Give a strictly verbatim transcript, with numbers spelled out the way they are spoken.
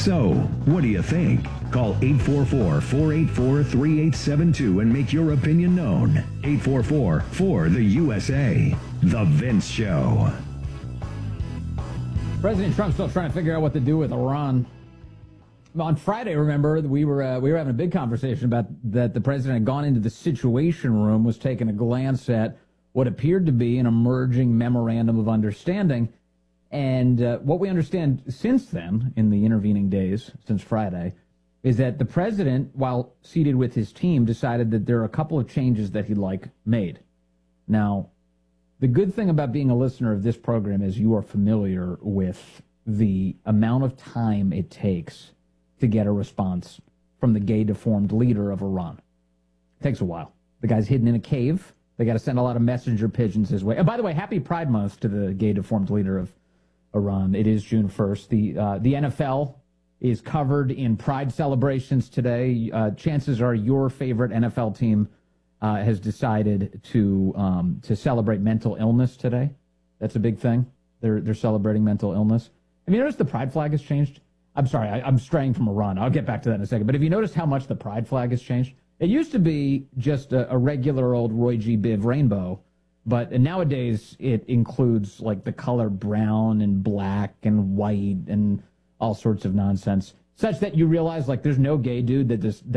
So, what do you think? Call eight four four, four eight four, three eight seven two and make your opinion known. eight four four, four the U S A. The Vince Show. President Trump's still trying to figure out what to do with Iran. On Friday, remember, we were uh, we were having a big conversation about that the president had gone into the Situation Room, was taking a glance at what appeared to be an emerging memorandum of understanding. And uh, what we understand since then, in the intervening days, since Friday, is that the president, while seated with his team, decided that there are a couple of changes that he'd like made. Now, the good thing about being a listener of this program is you are familiar with the amount of time it takes to get a response from the gay deformed leader of Iran. It takes a while. The guy's hidden in a cave. They got to send a lot of messenger pigeons his way. And by the way, happy Pride Month to the gay deformed leader of Iran. It is June first. The uh, the N F L is covered in Pride celebrations today. Uh, chances are your favorite N F L team uh, has decided to um, to celebrate mental illness today. That's a big thing. They're they're celebrating mental illness. Have you noticed the Pride flag has changed? I'm sorry, I, I'm straying from Iran. I'll get back to that in a second. But have you noticed how much the Pride flag has changed? It used to be just a, a regular old Roy G. Biv rainbow, but nowadays it includes like the color brown and black and white and all sorts of nonsense, such that you realize like there's no gay dude that just